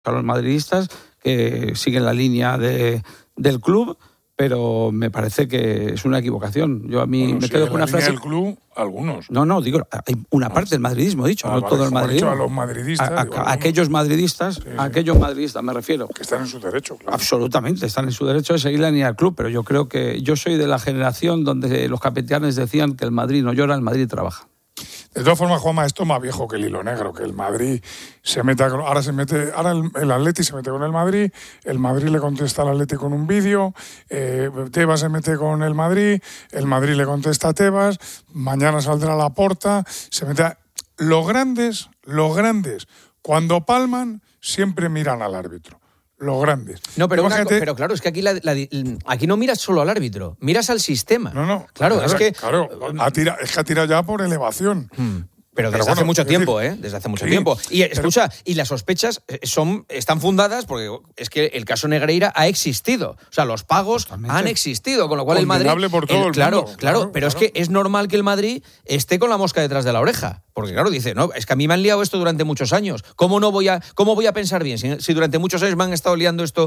a los madridistas que siguen la línea del club, pero me parece que es una equivocación. Yo a mí me quedo con una frase. ¿El club? Algunos. No, digo, hay una parte del madridismo, dicho, no todo el madridismo. A los madridistas. Aquellos madridistas, aquellos madridistas me refiero. Que están en su derecho, claro. Absolutamente, están en su derecho de seguir la línea del club, pero yo creo que yo soy de la generación donde los capitanes decían que el Madrid no llora, el Madrid trabaja. De todas formas, Juanma, esto es más viejo que el hilo negro, que el Madrid ahora el Atleti se mete con el Madrid le contesta al Atleti con un vídeo, Tebas se mete con el Madrid le contesta a Tebas, mañana saldrá Laporta, se mete Los grandes, cuando palman, siempre miran al árbitro. Los grandes. No, pero claro, es que aquí no miras solo al árbitro, miras al sistema. No. Claro, es que ha tirado ya por elevación. Pero desde hace mucho tiempo, Desde hace mucho tiempo. Y escucha, y las sospechas están fundadas porque es que el caso Negreira ha existido. O sea, los pagos han existido, con lo cual el Madrid... por todo el mundo. Claro, pero es que es normal que el Madrid esté con la mosca detrás de la oreja. Porque claro, dice, no, es que a mí me han liado esto durante muchos años. ¿Cómo voy a pensar bien si durante muchos años me han estado liando esto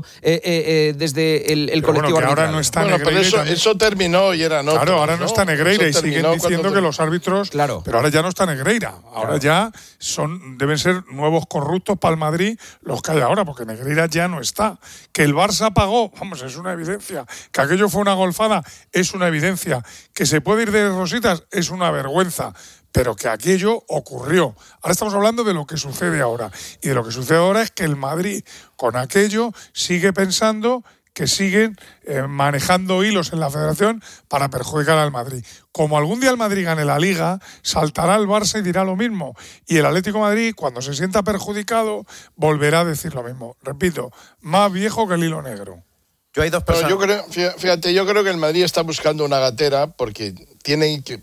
desde el colectivo arbitral? Ahora no está Negreira. Pero eso terminó y eran otros. Claro, ahora no está Negreira y siguen diciendo que los árbitros... Claro. Pero ahora ya no está Negreira. Ahora ya deben ser nuevos corruptos para el Madrid los que hay ahora, porque Negreira ya no está. Que el Barça pagó, vamos, es una evidencia. Que aquello fue una golfada, es una evidencia. Que se puede ir de rositas, es una vergüenza. Pero que aquello ocurrió. Ahora estamos hablando de lo que sucede ahora. Y de lo que sucede ahora es que el Madrid, con aquello, sigue pensando que siguen manejando hilos en la federación para perjudicar al Madrid. Como algún día el Madrid gane la Liga, saltará el Barça y dirá lo mismo. Y el Atlético de Madrid, cuando se sienta perjudicado, volverá a decir lo mismo. Repito, más viejo que el hilo negro. Yo hay dos personas. Yo creo que el Madrid está buscando una gatera porque tiene que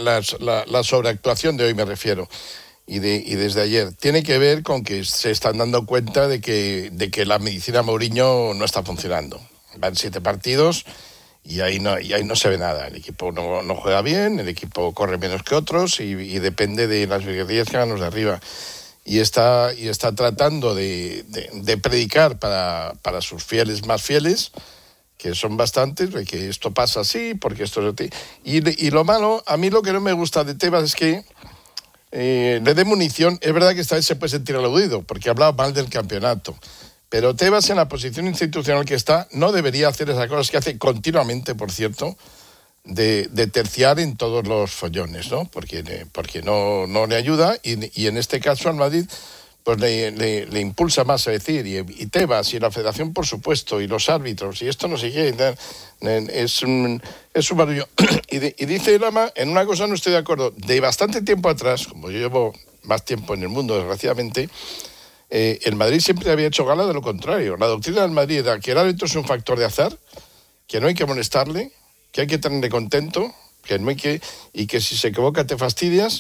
la sobreactuación de hoy, me refiero, y desde ayer tiene que ver con que se están dando cuenta de que la medicina Mourinho no está funcionando. Van 7 partidos y ahí no se ve nada. El equipo no juega bien, el equipo corre menos que otros y depende de las virguerías que hagan los de arriba. Y está tratando de predicar para sus fieles más fieles, que son bastantes, de que esto pasa así, porque esto es así. Y lo malo, a mí lo que no me gusta de Tebas es que le dé munición. Es verdad que esta vez se puede sentir aludido, porque ha hablado mal del campeonato. Pero Tebas, en la posición institucional que está, no debería hacer esas cosas que hace continuamente, por cierto, de terciar en todos los follones, ¿no? Porque no le ayuda y en este caso al Madrid pues le impulsa más a decir, y Tebas y la Federación, por supuesto, y los árbitros, y esto no sé qué, es un barullo. Y dice Lama, en una cosa no estoy de acuerdo, de bastante tiempo atrás, como yo llevo más tiempo en el mundo, desgraciadamente, el Madrid siempre había hecho gala de lo contrario. La doctrina del Madrid era que el árbitro es un factor de azar, que no hay que molestarle, que hay que tenerle contento, que no hay que, y que si se equivoca te fastidias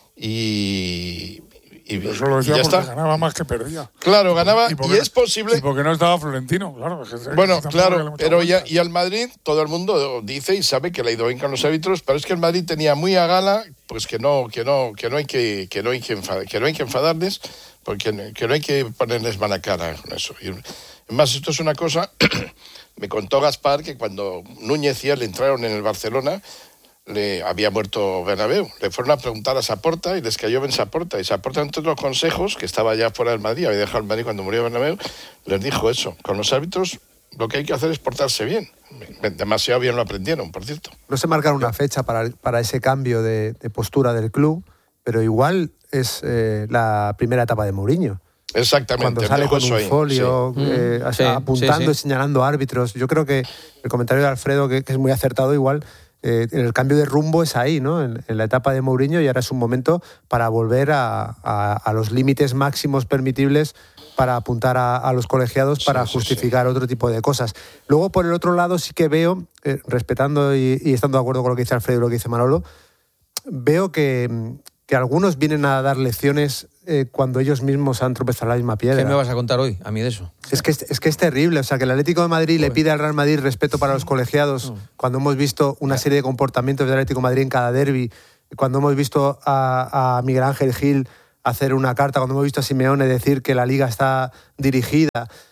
y eso lo decía porque ganaba más que perdía. Claro, ganaba y es posible. Y porque no estaba Florentino, claro. Bueno, claro, pero y al Madrid todo el mundo dice y sabe que le ha ido bien con los árbitros, pero es que el Madrid tenía muy a gala, pues que no hay que enfadarles, porque que no hay que ponerles mala cara con eso. Y además, esto es una cosa. Me contó Gaspar que cuando Núñez y él entraron en el Barcelona, le había muerto Bernabéu. Le fueron a preguntar a Saporta y les cayó bien Saporta. Y Saporta, entre otros consejos, que estaba ya fuera del Madrid, había dejado el Madrid cuando murió Bernabéu, les dijo eso. Con los árbitros lo que hay que hacer es portarse bien. Demasiado bien lo aprendieron, por cierto. No se marcaron una fecha para ese cambio de postura del club, pero igual es la primera etapa de Mourinho. Exactamente. Cuando sale con un folio, apuntando y señalando árbitros. Yo creo que el comentario de Alfredo, que es muy acertado igual, el cambio de rumbo es ahí, ¿no? En la etapa de Mourinho, y ahora es un momento para volver a los límites máximos permitibles para apuntar a los colegiados para justificar otro tipo de cosas. Luego, por el otro lado, sí que veo, respetando y estando de acuerdo con lo que dice Alfredo y lo que dice Manolo, veo que algunos vienen a dar lecciones cuando ellos mismos han tropezado la misma piedra. ¿Qué me vas a contar hoy a mí de eso? Es que es terrible. O sea, que el Atlético de Madrid le pide al Real Madrid respeto para los colegiados cuando hemos visto una serie de comportamientos del Atlético de Madrid en cada derbi, cuando hemos visto a Miguel Ángel Gil hacer una carta, cuando hemos visto a Simeone decir que la Liga está dirigida.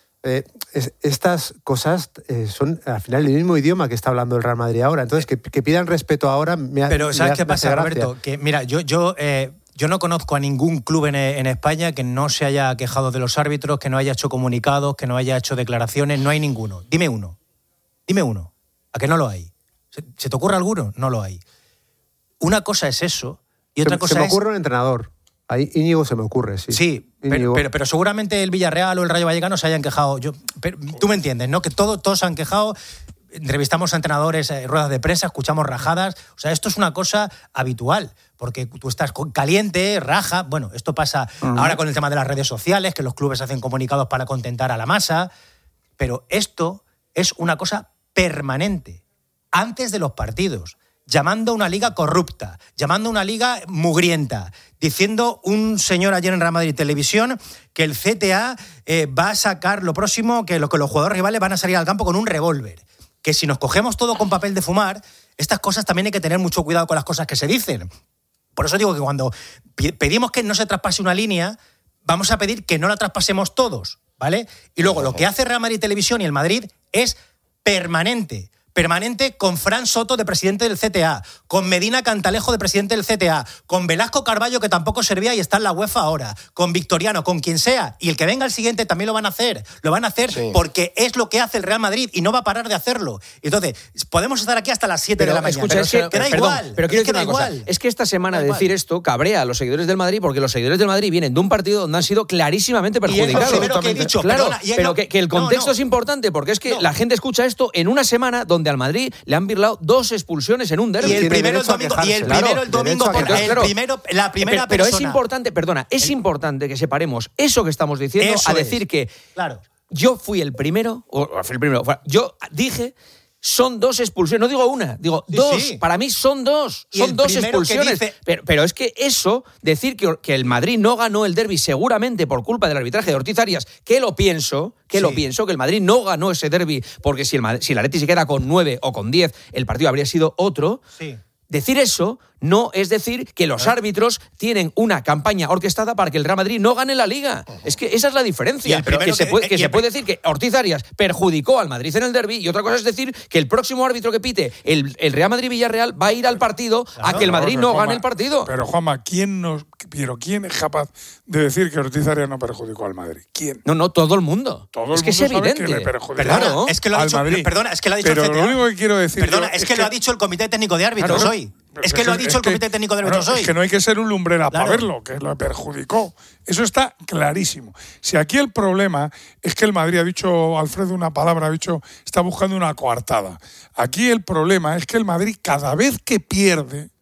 Estas cosas son al final el mismo idioma que está hablando el Real Madrid ahora. Entonces, que pidan respeto ahora Pero ¿sabes qué pasa, Roberto? Que mira, yo no conozco a ningún club en España que no se haya quejado de los árbitros, que no haya hecho comunicados, que no haya hecho declaraciones. No hay ninguno. Dime uno. ¿A que no lo hay? ¿Se te ocurre alguno? No lo hay. Una cosa es eso y otra cosa es... Se me ocurre un entrenador. Ahí Íñigo se me ocurre, sí. Sí, pero seguramente el Villarreal o el Rayo Vallecano se hayan quejado. Tú me entiendes, ¿no? Que todos se han quejado. Entrevistamos a entrenadores, ruedas de prensa, escuchamos rajadas. O sea, esto es una cosa habitual, porque tú estás caliente, raja. Bueno, esto pasa ahora con el tema de las redes sociales, que los clubes hacen comunicados para contentar a la masa. Pero esto es una cosa permanente, antes de los partidos. Llamando a una liga corrupta, llamando a una liga mugrienta, diciendo un señor ayer en Real Madrid Televisión que el CTA va a sacar lo próximo, que los jugadores rivales van a salir al campo con un revólver. Que si nos cogemos todo con papel de fumar, estas cosas también hay que tener mucho cuidado con las cosas que se dicen. Por eso digo que cuando pedimos que no se traspase una línea, vamos a pedir que no la traspasemos todos, ¿vale? Y luego lo que hace Real Madrid Televisión y el Madrid es permanente con Fran Soto de presidente del CTA, con Medina Cantalejo de presidente del CTA, con Velasco Carballo que tampoco servía y está en la UEFA ahora, con Victoriano, con quien sea, y el que venga el siguiente también lo van a hacer sí. Porque es lo que hace el Real Madrid y no va a parar de hacerlo. Entonces, podemos estar aquí hasta las 7 de la mañana. Escucha, que da igual. Pero quiero decir una cosa, es que esta semana decir esto cabrea a los seguidores del Madrid, porque los seguidores del Madrid vienen de un partido donde han sido clarísimamente perjudicados. Que he dicho, claro, pero que el contexto es importante, porque es que la gente escucha esto en una semana donde al Madrid le han birlado 2 expulsiones en un derbi. Y el primero el domingo, la primera pero persona. Es importante, es importante que separemos eso que estamos diciendo a decir que yo fui el primero, yo dije... Son 2 expulsiones, no digo una, digo 2. Sí. Para mí son 2. Son 2 expulsiones. Pero es que eso, decir que el Madrid no ganó el derbi seguramente por culpa del arbitraje de Ortiz Arias, que lo pienso, que el Madrid no ganó ese derbi porque si el Atleti se queda con 9 o con 10, el partido habría sido otro. Sí. Decir eso no es decir que los árbitros tienen una campaña orquestada para que el Real Madrid no gane la Liga. Es que esa es la diferencia. Se puede decir que Ortiz Arias perjudicó al Madrid en el derbi y otra cosa es decir que el próximo árbitro que pite el Real Madrid-Villarreal va a ir al partido a que el Madrid no gane el partido. Pero Juanma, ¿quién es capaz de decir que Ortiz Arias no perjudicó al Madrid? ¿Quién? No, todo el mundo. Es que es evidente. Que le perjudicó es que lo ha dicho, Madrid. Es que lo ha dicho pero el CTA. Lo único que quiero decir es que lo ha dicho el Comité Técnico de Árbitros hoy. Es que lo ha dicho el Comité Técnico de Árbitros hoy. Es que no hay que ser un lumbrera para verlo, que lo perjudicó. Eso está clarísimo. Si aquí el problema es que el Madrid, ha dicho Alfredo una palabra, está buscando una coartada. Aquí el problema es que el Madrid cada vez que pierde,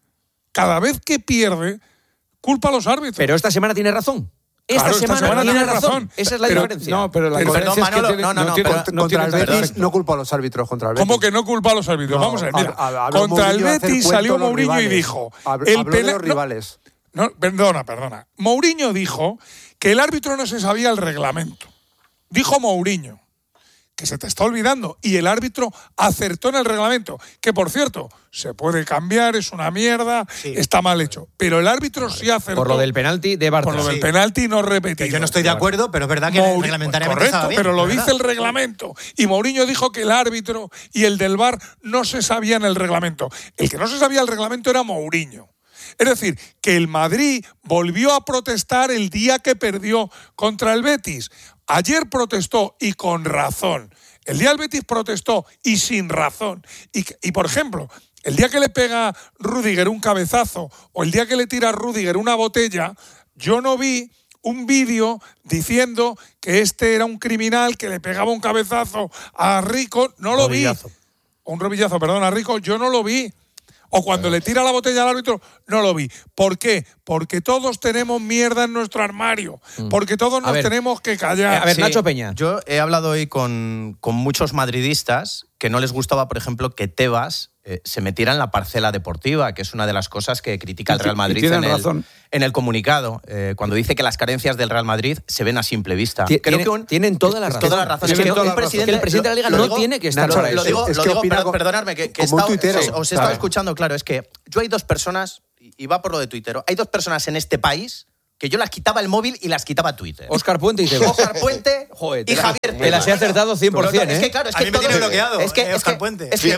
culpa a los árbitros. Pero esta semana tiene razón. Esta semana tiene razón. Esa es la diferencia. No, pero la diferencia es que contra el Betis no culpa a los árbitros. Contra el Betis. ¿Cómo que no culpa a los árbitros? Vamos a ver, mira. Contra el Betis salió Mourinho y dijo... Habló de los rivales. Perdona. Mourinho dijo que el árbitro no se sabía el reglamento. Dijo Mourinho. Que se te está olvidando. Y el árbitro acertó en el reglamento. Que, por cierto, se puede cambiar, es una mierda, está mal hecho. Pero el árbitro sí acertó. Por lo del penalti de Bartra. Por lo del penalti no repetido. Que yo no estoy de acuerdo, pero es verdad que reglamentariamente estaba bien. Pero lo dice el reglamento. Y Mourinho dijo que el árbitro y el del VAR no se sabían el reglamento. El que no se sabía el reglamento era Mourinho. Es decir, que el Madrid volvió a protestar el día que perdió contra el Betis. Ayer protestó y con razón. El día del Betis protestó y sin razón. Y por ejemplo, el día que le pega Rüdiger un cabezazo o el día que le tira a Rüdiger una botella, yo no vi un vídeo diciendo que este era un criminal que le pegaba un cabezazo a Rico. No lo vi. Un robillazo, perdón, a Rico, yo no lo vi. O cuando le tira la botella al árbitro, no lo vi. ¿Por qué? Porque todos tenemos mierda en nuestro armario. Porque todos nos tenemos que callar. A ver, Nacho Peña. Yo he hablado hoy con muchos madridistas que no les gustaba, por ejemplo, que Tebas se metiera en la parcela deportiva, que es una de las cosas que critica el Real Madrid en el comunicado, cuando dice que las carencias del Real Madrid se ven a simple vista. Tienen toda la razón. Toda la razón. Es que el presidente de la Liga no tiene que estar para eso. Perdonadme, que os he estado escuchando, claro, es que yo hay 2 personas, y va por lo de Twitter, hay 2 personas en este país que yo las quitaba el móvil y las quitaba Twitter. Óscar Puente y Tebas. Óscar Puente y Javier Tebas. Te las he acertado 100%, Es que claro, es que a mí me tiene bloqueado. Óscar Puente. Es que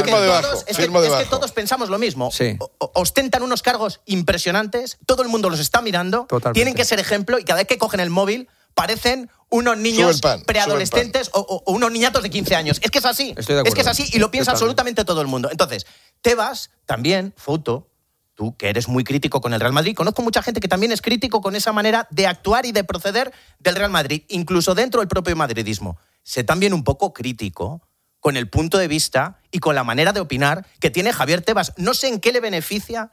todos pensamos lo mismo. Sí. Ostentan unos cargos impresionantes, todo el mundo los está mirando, Totalmente. tienen que ser ejemplo y cada vez que cogen el móvil parecen unos niños preadolescentes o unos niñatos de 15 años. Es que es así. Estoy de acuerdo. Es que es así y lo piensa absolutamente todo el mundo. Entonces, Tebas también, Fouto, tú que eres muy crítico con el Real Madrid, conozco mucha gente que también es crítico con esa manera de actuar y de proceder del Real Madrid, incluso dentro del propio madridismo. Sé también un poco crítico con el punto de vista y con la manera de opinar que tiene Javier Tebas. No sé en qué le beneficia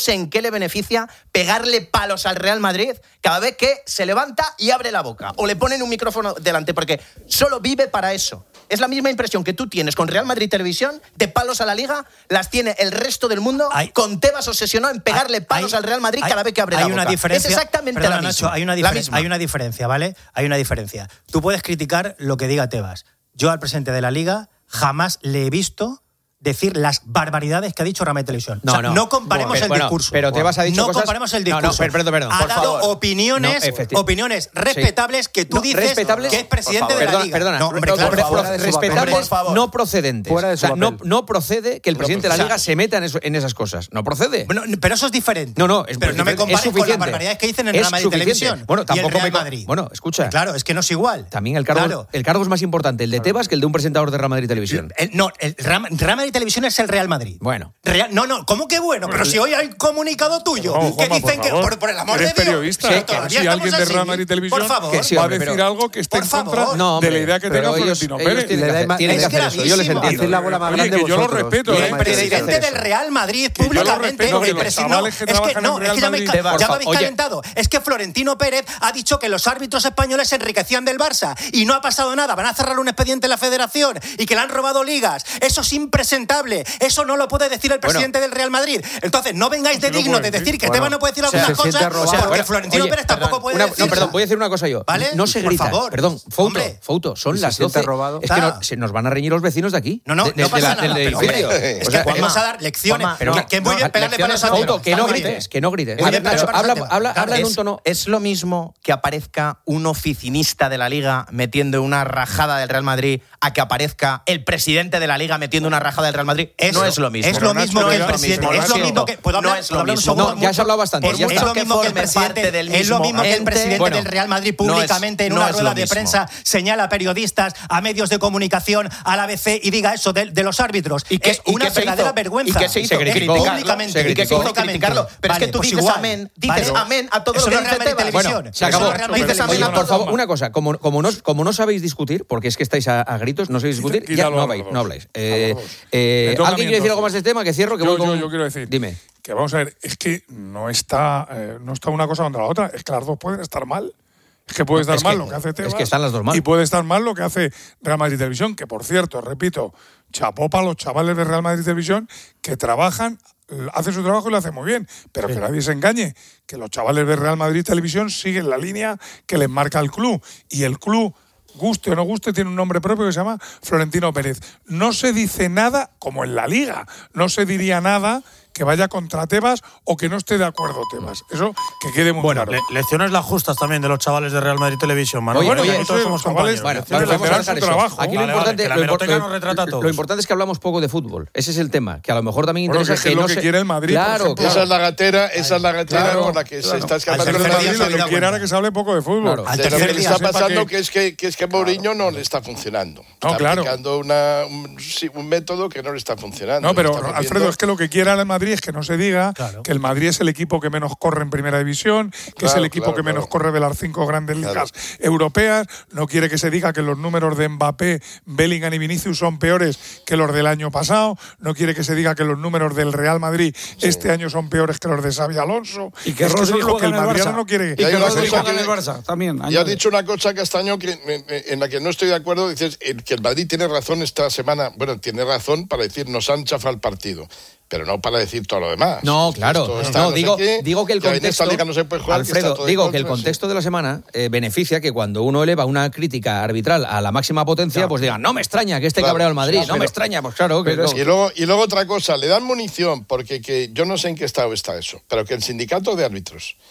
pegarle palos al Real Madrid cada vez que se levanta y abre la boca o le ponen un micrófono delante, porque solo vive para eso. Es la misma impresión que tú tienes con Real Madrid Televisión de palos a la Liga, las tiene el resto del mundo con Tebas obsesionado en pegarle palos al Real Madrid cada vez que abre la boca. Una diferencia, es exactamente la misma. Nacho, hay una diferencia, ¿vale? Hay una diferencia. Tú puedes criticar lo que diga Tebas. Yo al presidente de la Liga jamás le he visto decir las barbaridades que ha dicho Real Madrid Televisión. No comparemos el discurso. Pero Tebas ha dicho cosas... No comparemos el discurso. Perdón, ha dado opiniones respetables que tú dices que es presidente de la Liga. Respetables, no procedentes. O sea, no procede que el presidente de la Liga se meta en esas cosas. No procede. Bueno, pero eso es diferente. Pero no me compares con las barbaridades que dicen en Real Madrid Televisión. Bueno, tampoco y el Real Madrid. Bueno, escucha. Claro, es que no es igual. También el cargo es más importante el de Tebas que el de un presentador de Real Madrid Televisión. No, el Real Madrid Televisión es el Real Madrid. Bueno. ¿Cómo que bueno? Pero si hoy hay un comunicado tuyo que dicen que, por el amor de Dios... periodista. Si alguien de Real Madrid Televisión va a decir algo que esté en contra de la idea que tenga Florentino Pérez. Tienen que hacer eso, yo les entiendo. Yo lo respeto. El presidente del Real Madrid públicamente... Ya me habéis calentado. Es que Florentino Pérez ha dicho que los árbitros españoles se enriquecían del Barça y no ha pasado nada. Van a cerrar un expediente en la Federación y que le han robado ligas. Eso es impresentable. Eso no lo puede decir el presidente del Real Madrid. Entonces, no vengáis de digno de decir que Tebas no puede decir algunas cosas, porque Florentino Pérez tampoco puede decir. No, perdón, voy a decir una cosa yo. ¿Vale? No se grita. Por favor. Perdón, Fouto, son las 12. Es que nos van a reñir los vecinos de aquí. No pasa nada. Es que vamos a dar lecciones. Que muy bien pegarle palos a Fouto, que no grites. A ver, Nacho, habla en un tono... Es lo mismo que aparezca un oficinista de la Liga metiendo una rajada del Real Madrid a que aparezca el presidente de la Liga metiendo una rajada del Real Madrid. No es lo mismo. Es lo mismo que el presidente. Es lo mismo que... No es lo mismo. No, ya has hablado bastante. Es lo mismo que el presidente del Real Madrid públicamente en una rueda de prensa señala a periodistas, a medios de comunicación, al ABC y diga eso de los árbitros. Es una verdadera vergüenza. ¿Y qué se hizo? Públicamente. ¿Y qué se hizo? Criticarlo. Pero es que tú dices amén a todo lo que dice Tebas. Bueno, se acabó. Por favor, una cosa. Como no sabéis discutir, porque es que estáis a gritos, no sabéis discutir, ya no habláis. ¿Alguien quiere decir algo más de este tema? Que cierro. Yo quiero decir. Dime. Que vamos a ver, es que no está una cosa contra la otra, es que las dos pueden estar mal. Es que puede estar mal lo que hace Tebas. Es que están las dos mal. Y puede estar mal lo que hace Real Madrid Televisión, que por cierto, repito, chapó para los chavales de Real Madrid Televisión que trabajan, hacen su trabajo y lo hacen muy bien, pero que nadie se engañe, que los chavales de Real Madrid Televisión siguen la línea que les marca el club. Y el club, guste o no guste, tiene un nombre propio que se llama Florentino Pérez. No se dice nada, como en la Liga, no se diría nada que vaya contra Tebas o que no esté de acuerdo Tebas. Eso que quede muy claro. Lecciones las justas también de los chavales de Real Madrid Televisión, Manuel. Oye, todos somos compañeros. Defenderán su trabajo. Aquí lo importante es que hablamos poco de fútbol. Ese es el tema, que a lo mejor también interesa que no se quiere el Madrid. Claro, esa es la gatera con la que se está escapando. Lo que quiere ahora que se hable poco de fútbol. Pero lo que está pasando que es que Mourinho no le está funcionando. Está aplicando un método que no le está funcionando. No, pero Alfredo, es que lo que quiere el Madrid es que no se diga que el Madrid es el equipo que menos corre en Primera División, que es el equipo que menos corre de las 5 grandes ligas europeas. No quiere que se diga que los números de Mbappé, Bellingham y Vinicius son peores que los del año pasado. No quiere que se diga que los números del Real Madrid este año son peores que los de Xabi Alonso. Y que Rodri juega en el Barça. No quiere. Y que Rodri juega en el Barça también. Y has dicho una cosa, Castaño, en la que no estoy de acuerdo. Dices que el Madrid tiene razón esta semana. Bueno, tiene razón para decir nos han chafado el partido, pero no para decir todo lo demás. No, claro. Digo que el contexto, no se puede jugar, Alfredo, digo que el contexto de la semana beneficia que cuando uno eleva una crítica arbitral a la máxima potencia, pues digan, no me extraña que esté cabreado el Madrid, no me extraña, pues claro. Y luego otra cosa, le dan munición, porque que yo no sé en qué estado está eso, pero que el sindicato de árbitros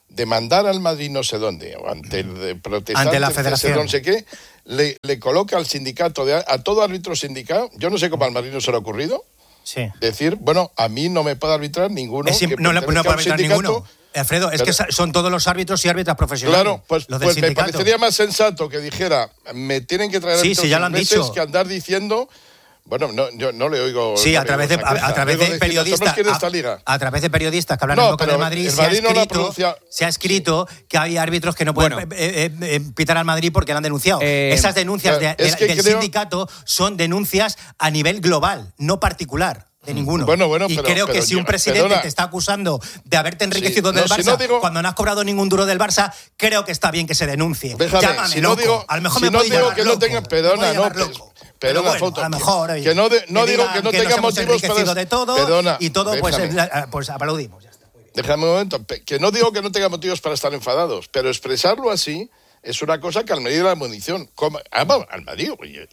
mandar al Madrid no sé dónde, o ante el protestante, ante la federación, no sé qué, le coloca al sindicato, a todo árbitro sindicado, yo no sé cómo al Madrid no se le ha ocurrido, decir, bueno, a mí no me puede arbitrar ninguno. No le puede arbitrar ninguno. Alfredo, es que son todos los árbitros y árbitras profesionales. Claro, pues me parecería más sensato que dijera, me tienen que traer árbitros ingleses que andar diciendo... Bueno, yo no le oigo... Sí, a través de periodistas. A través de periodistas que hablan en boca del Madrid, se ha escrito que hay árbitros que no pueden pitar al Madrid porque lo han denunciado. Esas denuncias del sindicato son denuncias a nivel global, no particular. De ninguno. Y creo que si un presidente te está acusando de haberte enriquecido del Barça cuando no has cobrado ningún duro del Barça, creo que está bien que se denuncie. Llámame loco. A lo mejor me puede llamar loco. Perdona, Foto. A lo mejor. Que no digo que no tenga motivos para... de todo y todo, pues aplaudimos. Ya está. Déjame un momento. Que no digo que no tenga motivos para estar enfadados, pero expresarlo así... es una cosa que al Madrid la munición. Al Madrid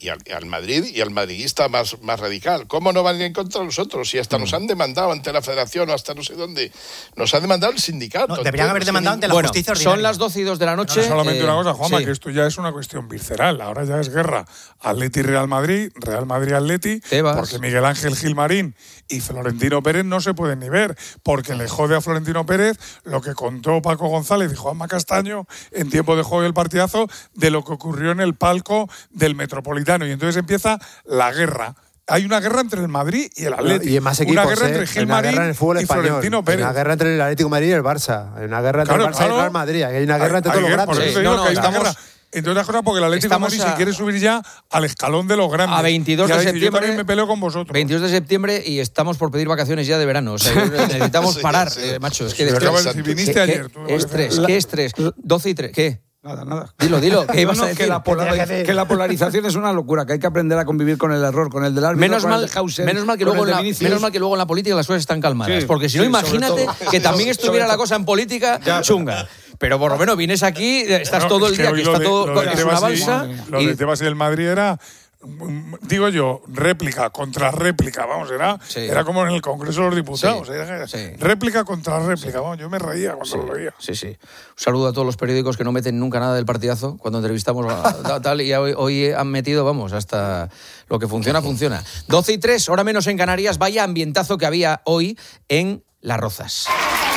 y al madridista más radical. ¿Cómo no van a ir en contra de nosotros? Si hasta nos han demandado ante la federación o hasta no sé dónde. Nos han demandado el sindicato. No, deberían haber demandado ante la justicia ordinaria. Son las 12:02 de la noche. No, solamente una cosa, Juanma, que esto ya es una cuestión visceral. Ahora ya es guerra. Atleti-Real Madrid, Real Madrid-Atleti, porque Miguel Ángel Gilmarín y Florentino Pérez no se pueden ni ver, porque le jode a Florentino Pérez lo que contó Paco González y Juanma Castaño en tiempo de juego del partidazo de lo que ocurrió en el palco del Metropolitano. Y entonces empieza la guerra. Hay una guerra entre el Madrid y el Atleti. Y en más equipos, una guerra entre Gilmarín y Florentino Pérez. Una guerra entre el Atlético de Madrid y el Barça. Hay una guerra entre el Barça y el Real Madrid. Hay una guerra entre todos los grandes. Por eso digo que hay una guerra. Entre otras cosas, porque el Atlético de Madrid se quiere subir ya al escalón de los grandes. A 22 de septiembre. Yo también me peleo con vosotros. 22 de septiembre y estamos por pedir vacaciones ya de verano. O sea, necesitamos parar, macho. Es que si viniste ayer. ¿Qué estrés? 12:03. ¿Qué? Nada. Dilo. ¿Qué ibas a decir? Que la polarización es una locura, que hay que aprender a convivir con el error, con el del árbitro, menos mal que luego en la política las cosas están calmadas. Sí, porque si no, imagínate que también estuviera la cosa en política chunga. Pero por lo menos vienes aquí, estás todo el día, que está todo es una balsa. Lo de Tebas y el Madrid era... digo yo, réplica contra réplica, vamos, era como en el Congreso de los Diputados, réplica contra réplica, vamos, yo me reía cuando lo veía. Sí. Un saludo a todos los periódicos que no meten nunca nada del partidazo cuando entrevistamos a tal, y hoy han metido, vamos, hasta lo que funciona. 12:03, hora menos en Canarias. Vaya ambientazo que había hoy en Las Rozas.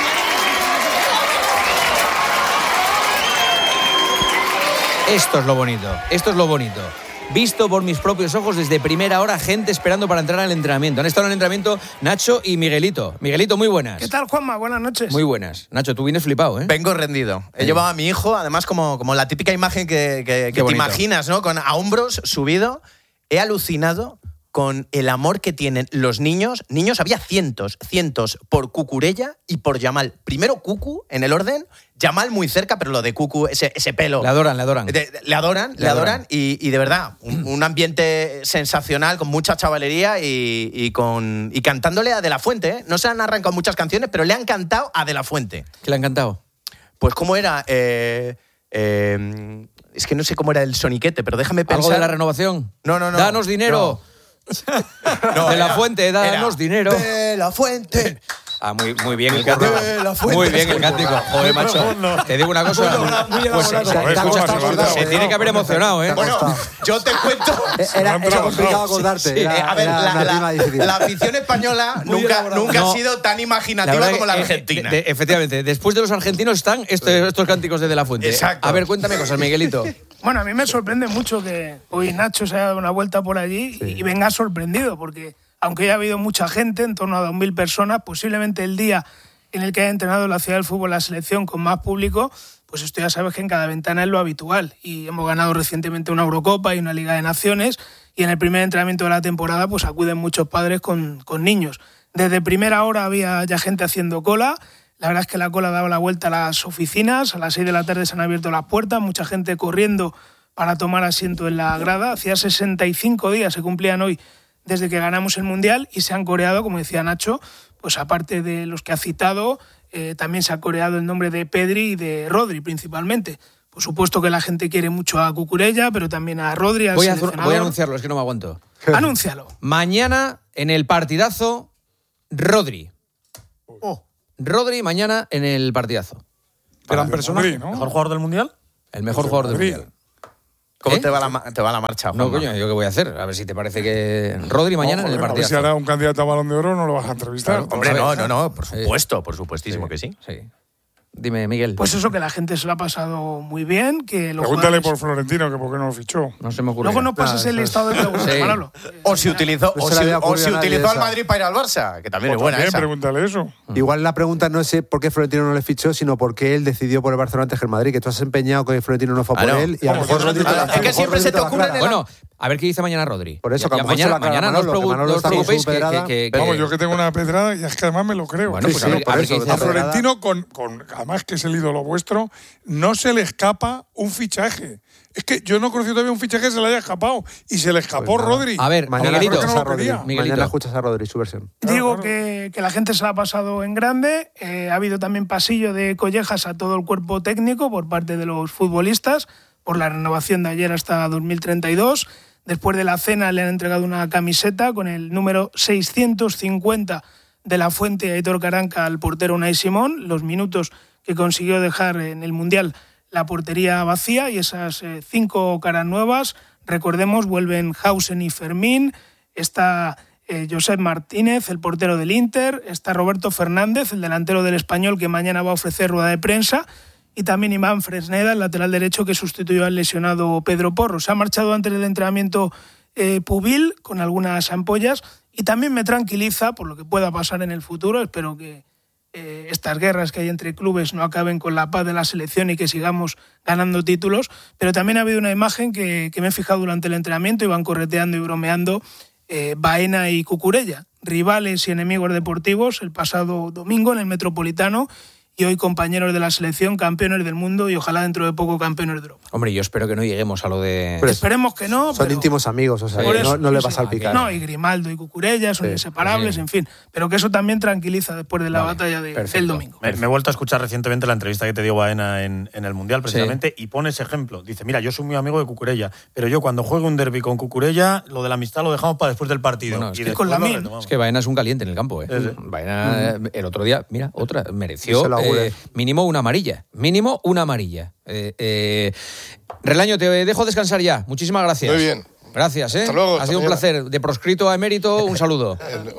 Esto es lo bonito. Visto por mis propios ojos desde primera hora, gente esperando para entrar al entrenamiento. Han estado en el entrenamiento Nacho y Miguelito. Miguelito, muy buenas. ¿Qué tal, Juanma? Buenas noches. Muy buenas. Nacho, tú vienes flipado, ¿eh? Vengo rendido. He llevado a mi hijo, además como la típica imagen que te imaginas, ¿no? A hombros subido. He alucinado con el amor que tienen los niños. Había cientos por Cucurella y por Yamal. Primero Cucu, en el orden, Yamal muy cerca, pero lo de Cucu, ese pelo. Le adoran. Le adoran y de verdad, un ambiente sensacional, con mucha chavalería y cantándole a De La Fuente, ¿eh? No se han arrancado muchas canciones, pero le han cantado a De La Fuente. ¿Qué le han cantado? Pues cómo era... es que no sé cómo era el soniquete, pero déjame pensar... ¿Algo de la renovación? No. ¡Danos dinero! No, de La Fuente, danos dinero. De La Fuente. Muy bien el cántico. Muy bien el cántico. Joder, macho. Te digo una cosa. Se tiene que haber emocionado, ¿eh? Bueno, yo te cuento. Era complicado acordarte. A ver, la afición española nunca ha sido tan imaginativa como la argentina. Efectivamente, después de los argentinos están estos cánticos de La Fuente. Exacto. A ver, cuéntame cosas, Miguelito. Bueno, a mí me sorprende mucho que hoy Nacho se haya dado una vuelta por allí y venga sorprendido, porque aunque haya habido mucha gente, en torno a 2.000 personas, posiblemente el día en el que haya entrenado en la Ciudad del Fútbol la selección con más público, pues esto ya sabes que en cada ventana es lo habitual. Y hemos ganado recientemente una Eurocopa y una Liga de Naciones, y en el primer entrenamiento de la temporada pues acuden muchos padres con niños. Desde primera hora había ya gente haciendo cola. La verdad es que la cola daba la vuelta a las oficinas. A las 6 de la tarde se han abierto las puertas, mucha gente corriendo para tomar asiento en la grada. Hacía 65 días, se cumplían hoy, desde que ganamos el Mundial, y se han coreado, como decía Nacho, pues aparte de los que ha citado, también se ha coreado el nombre de Pedri y de Rodri principalmente. Por supuesto que la gente quiere mucho a Cucurella, pero también a Rodri, al seleccionador. Voy a anunciarlo, es que no me aguanto. Anúncialo. Mañana en el partidazo, Rodri. Rodri mañana en el partidazo. Gran personaje. Madrid, ¿no? ¿Mejor jugador del Mundial? El mejor jugador del Madrid. Mundial. ¿Cómo te va la marcha, No, Juanma? coño, ¿yo qué voy a hacer? A ver si te parece que Rodri mañana en el A ver partido. si ahora un candidato a Balón de Oro no lo vas a entrevistar. Claro, Hombre, Vamos a ver. no, por supuestísimo que sí. Sí. Dime, Miguel. Pues eso, que la gente se lo ha pasado muy bien, que los Pregúntale jugadores- por Florentino, que por qué no lo fichó. No se me ocurre. Luego no pasas el listado de preguntas, Sí. Manolo. O si utilizó, No se le había ocurrido a nadie utilizó al esa. Madrid para ir al Barça, que también Pues es buena también, esa. pregúntale eso. Igual la pregunta no es por qué Florentino no le fichó, sino por qué él decidió por el Barcelona antes que el Madrid, que tú has empeñado que Florentino no fue por no. él y a lo Vamos, mejor yo no te- Rodri te la- es a lo que mejor siempre Rodri se te te la ocurre aclara. Bueno, a ver qué dice mañana Rodri. Por eso, que a lo mejor se mañana, la aclara mañana no os Manolo, que Manolo no os está con su preocupéis pedrada. Vamos, yo que tengo una pedrada y es que además me lo creo. Bueno, Sí, pues sí, a ver por qué eso, dice A esa Rodri. Florentino, además que es el ídolo vuestro, no se le escapa un fichaje. Es que yo no conocí todavía un fichaje que se le haya escapado. Y se le escapó Pues nada. Rodri. A ver, Mañana Miguelito. escuchas a Rodri. Miguelito. Mañana escuchas a Rodri, su versión. Digo Claro. que la gente se la ha pasado en grande. Ha habido también pasillo de collejas a todo el cuerpo técnico por parte de los futbolistas por la renovación de ayer hasta 2032. Después de la cena le han entregado una camiseta con el número 650 de la Fuente a Aitor Caranca al portero Unai Simón, los minutos que consiguió dejar en el Mundial la portería vacía, y esas 5 caras nuevas, recordemos, vuelven Hausen y Fermín, está Josep Martínez, el portero del Inter, está Roberto Fernández, el delantero del Español, que mañana va a ofrecer rueda de prensa, y también Iván Fresneda, el lateral derecho que sustituyó al lesionado Pedro Porro. Se ha marchado antes del entrenamiento Pubil con algunas ampollas, y también me tranquiliza por lo que pueda pasar en el futuro. Espero que estas guerras que hay entre clubes no acaben con la paz de la selección y que sigamos ganando títulos, pero también ha habido una imagen que me he fijado durante el entrenamiento, iban correteando y bromeando Baena y Cucurella, rivales y enemigos deportivos el pasado domingo en el Metropolitano, y hoy compañeros de la selección, campeones del mundo y ojalá dentro de poco campeones de Europa. Hombre, yo espero que no lleguemos a lo de... Pero Esperemos que no. Son pero íntimos amigos, o sea, por que eso, no le sí, vas a salpicar. No, y Grimaldo y Cucurella son Sí, inseparables, sí. en fin. Pero que eso también tranquiliza después de la Vale, batalla perfecto. del domingo. Me he vuelto a escuchar recientemente la entrevista que te dio Baena en el Mundial, precisamente, y pone ese ejemplo. Dice, mira, yo soy muy amigo de Cucurella, pero yo cuando juego un derbi con Cucurella, lo de la amistad lo dejamos para después del partido. Bueno, es y que después con lo Lamine. retomamos. Es que Baena es un caliente en el campo, ¿eh? Sí. Baena, el otro día, mira, otra, mereció Se lo auguré. mínimo una amarilla. Mínimo una amarilla. Relaño, te dejo descansar ya. Muchísimas gracias. Muy bien. Gracias, ¿eh? Hasta luego, Ha hasta sido un mañana. placer. De proscrito a emérito, un saludo.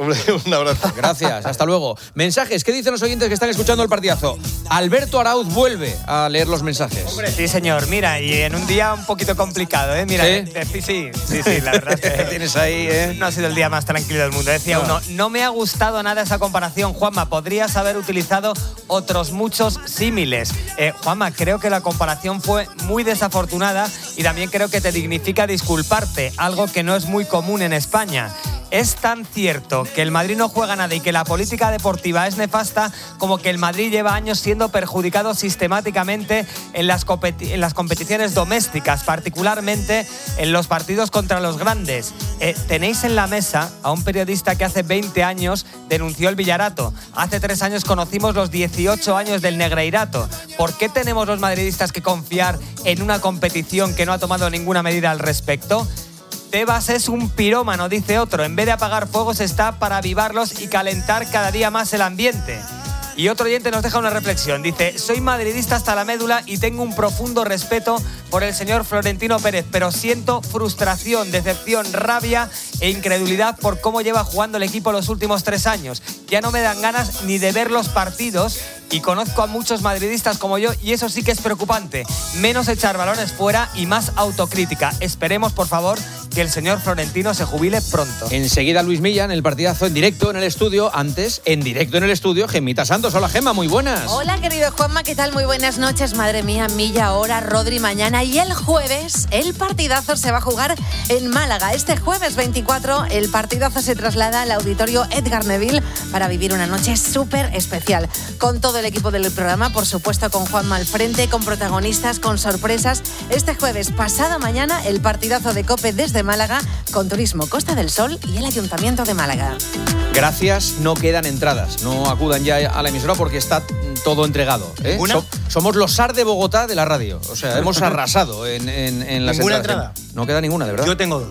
Un abrazo. Gracias, hasta luego. Mensajes, ¿qué dicen los oyentes que están escuchando el partidazo? Alberto Arauz vuelve a leer los mensajes. Hombre, sí, señor. Mira, y en un día un poquito complicado, ¿eh? Mira, ¿Sí? sí, la verdad es que Tienes ahí, ¿eh? no ha sido el día más tranquilo del mundo. Decía uno, no me ha gustado nada esa comparación, Juanma. Podrías haber utilizado otros muchos símiles. Juanma, creo que la comparación fue muy desafortunada y también creo que te dignifica disculparte, algo que no es muy común en España. Es tan cierto que el Madrid no juega nada y que la política deportiva es nefasta como que el Madrid lleva años siendo perjudicado sistemáticamente en las competiciones domésticas, particularmente en los partidos contra los grandes. Tenéis en la mesa a un periodista que hace 20 años denunció el Villarato. Hace 3 años conocimos los 18 años del Negreirato. ¿Por qué tenemos los madridistas que confiar en una competición que no ha tomado ninguna medida al respecto? Tebas es un pirómano, dice otro. En vez de apagar fuegos está para avivarlos y calentar cada día más el ambiente. Y otro oyente nos deja una reflexión. Dice, soy madridista hasta la médula y tengo un profundo respeto por el señor Florentino Pérez, pero siento frustración, decepción, rabia e incredulidad por cómo lleva jugando el equipo los últimos 3 años. Ya no me dan ganas ni de ver los partidos y conozco a muchos madridistas como yo y eso sí que es preocupante. Menos echar balones fuera y más autocrítica. Esperemos, por favor, que el señor Florentino se jubile pronto. Enseguida Luis Milla en el partidazo en directo en el estudio. Antes, en directo en el estudio, Gemita Santos. Hola, Gemma, muy buenas. Hola, querido Juanma, ¿qué tal? Muy buenas noches. Madre mía, Milla ahora, Rodri mañana y el jueves el partidazo se va a jugar en Málaga. Este jueves 24 el partidazo se traslada al auditorio Edgar Neville para vivir una noche súper especial. Con todo el equipo del programa, por supuesto con Juanma al frente, con protagonistas, con sorpresas. Este jueves, pasado mañana, el partidazo de COPE desde Málaga con Turismo Costa del Sol y el Ayuntamiento de Málaga. Gracias, no quedan entradas. No acudan ya a la emisora porque está todo entregado. ¿eh? Somos los SAR de Bogotá de la radio. O sea, hemos arrasado en las ¿Ninguna entradas. entrada? No queda ninguna, de verdad. Yo tengo 2.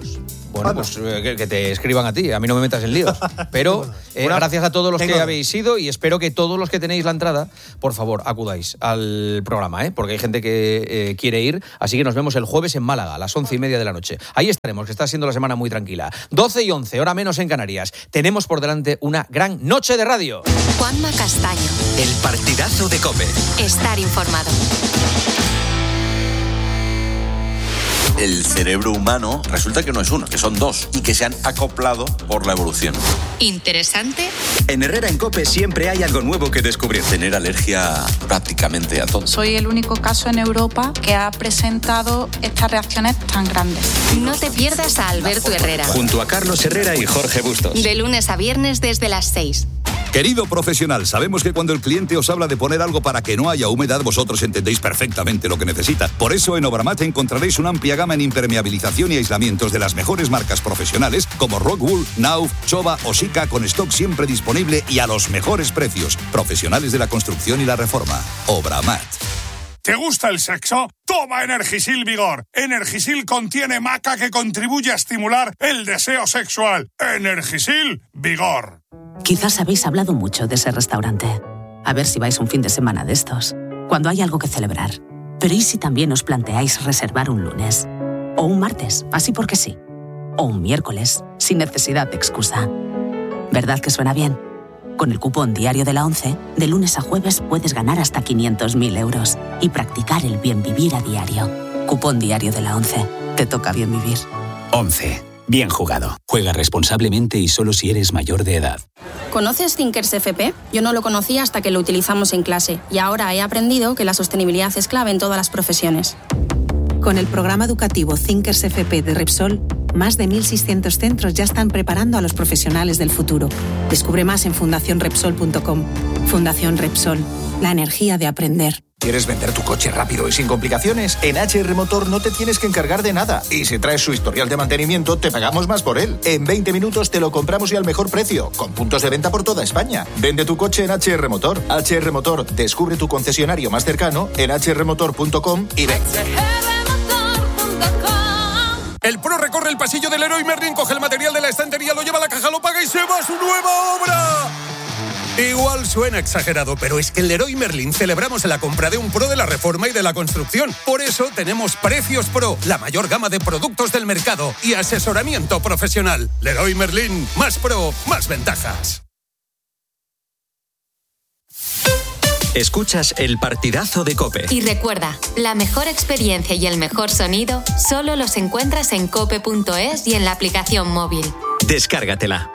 Bueno, pues que te escriban a ti, a mí no me metas en líos. Pero gracias a todos los que habéis ido y espero que todos los que tenéis la entrada, por favor, acudáis al programa, porque hay gente que quiere ir. Así que nos vemos el jueves en Málaga, a las 11:30 de la noche. Ahí estaremos, que está siendo la semana muy tranquila. 12 y 11, hora menos en Canarias. Tenemos por delante una gran noche de radio. Juanma Castaño. El partidazo de COPE. Estar informado. El cerebro humano resulta que no es uno, que son dos y que se han acoplado por la evolución. Interesante. En Herrera en COPE siempre hay algo nuevo que descubrir. Tener alergia prácticamente a todo. Soy el único caso en Europa que ha presentado estas reacciones tan grandes. No te pierdas a Alberto Herrera. Junto a Carlos Herrera y Jorge Bustos. De lunes a viernes desde las 6. Querido profesional, sabemos que cuando el cliente os habla de poner algo para que no haya humedad, vosotros entendéis perfectamente lo que necesita. Por eso en Obramat encontraréis una amplia gama en impermeabilización y aislamientos de las mejores marcas profesionales como Rockwool, Knauf, Chova o Sika, con stock siempre disponible y a los mejores precios. Profesionales de la construcción y la reforma. Obramat. ¿Te gusta el sexo? Toma Energisil Vigor. Energisil contiene maca que contribuye a estimular el deseo sexual. Energisil Vigor. Quizás habéis hablado mucho de ese restaurante. A ver si vais un fin de semana de estos, cuando hay algo que celebrar. Pero ¿y si también os planteáis reservar un lunes? O un martes, así porque sí. O un miércoles, sin necesidad de excusa. ¿Verdad que suena bien? Con el cupón diario de la ONCE, de lunes a jueves puedes ganar hasta 500.000 euros y practicar el bien vivir a diario. Cupón diario de la ONCE. Te toca bien vivir. 11. Bien jugado. Juega responsablemente y solo si eres mayor de edad. ¿Conoces Thinkers FP? Yo no lo conocía hasta que lo utilizamos en clase y ahora he aprendido que la sostenibilidad es clave en todas las profesiones. Con el programa educativo Thinkers FP de Repsol, más de 1.600 centros ya están preparando a los profesionales del futuro. Descubre más en fundacionrepsol.com. Fundación Repsol, la energía de aprender. ¿Quieres vender tu coche rápido y sin complicaciones? En HR Motor no te tienes que encargar de nada. Y si traes su historial de mantenimiento, te pagamos más por él. En 20 minutos te lo compramos y al mejor precio, con puntos de venta por toda España. Vende tu coche en HR Motor. HR Motor, descubre tu concesionario más cercano en hrmotor.com y ven. El pro recorre el pasillo del Leroy Merlin, coge el material de la estantería, lo lleva a la caja, lo paga y se va a su nueva obra. Igual suena exagerado, pero es que en Leroy Merlin celebramos la compra de un pro de la reforma y de la construcción. Por eso tenemos Precios Pro, la mayor gama de productos del mercado y asesoramiento profesional. Leroy Merlin, más pro, más ventajas. Escuchas el partidazo de COPE. Y recuerda, la mejor experiencia y el mejor sonido solo los encuentras en cope.es y en la aplicación móvil. Descárgatela.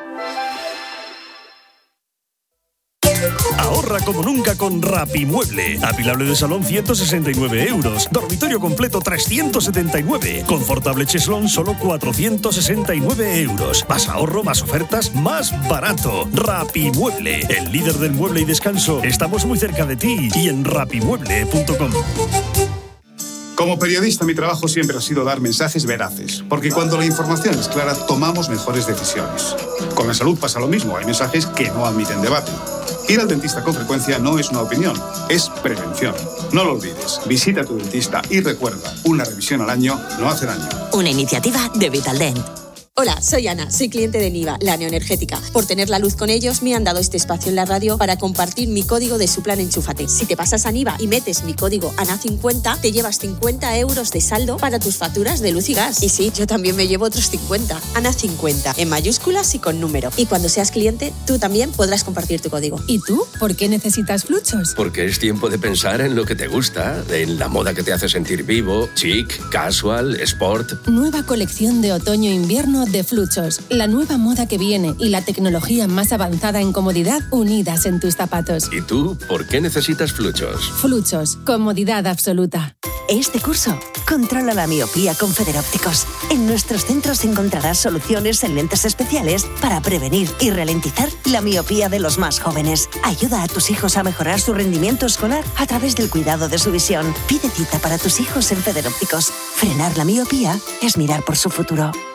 Ahorra como nunca con Rapimueble. Apilable de salón 169 euros. Dormitorio completo 379. Confortable cheslón solo 469 euros. Más ahorro, más ofertas, más barato. Rapimueble, el líder del mueble y descanso. Estamos muy cerca de ti y en rapimueble.com. Como periodista, mi trabajo siempre ha sido dar mensajes veraces, porque cuando la información es clara, tomamos mejores decisiones. Con la salud pasa lo mismo, hay mensajes que no admiten debate. Ir al dentista con frecuencia no es una opinión, es prevención. No lo olvides, visita a tu dentista y recuerda, una revisión al año no hace daño. Una iniciativa de Vitaldent. Hola, soy Ana, soy cliente de Niva, la neoenergética. Por tener la luz con ellos, me han dado este espacio en la radio para compartir mi código de su plan Enchúfate. Si te pasas a Niva y metes mi código ANA50, te llevas 50 euros de saldo para tus facturas de luz y gas. Y sí, yo también me llevo otros 50. ANA50, en mayúsculas y con número. Y cuando seas cliente, tú también podrás compartir tu código. ¿Y tú? ¿Por qué necesitas Fluchos? Porque es tiempo de pensar en lo que te gusta, en la moda que te hace sentir vivo, chic, casual, sport. Nueva colección de otoño-invierno de Fluchos, la nueva moda que viene y la tecnología más avanzada en comodidad unidas en tus zapatos. ¿Y tú, por qué necesitas Fluchos? Fluchos, comodidad absoluta. Este curso, controla la miopía con Federópticos. En nuestros centros encontrarás soluciones en lentes especiales para prevenir y ralentizar la miopía de los más jóvenes. Ayuda a tus hijos a mejorar su rendimiento escolar a través del cuidado de su visión. Pide cita para tus hijos en Federópticos. Frenar la miopía es mirar por su futuro.